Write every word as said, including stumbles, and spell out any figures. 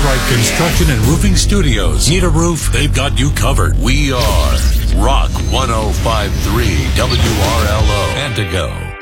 Allright Construction and Roofing Studios. Need a roof? They've got you covered. We are Rock one oh five point three W R L O, Antigo.